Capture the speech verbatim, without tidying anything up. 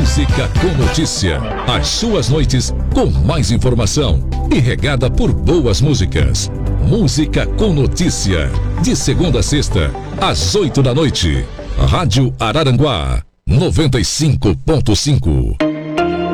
Música com Notícia. As suas noites com mais informação e regada por boas músicas. Música com Notícia. De segunda a sexta, às oito da noite. Rádio Araranguá, noventa e cinco ponto cinco.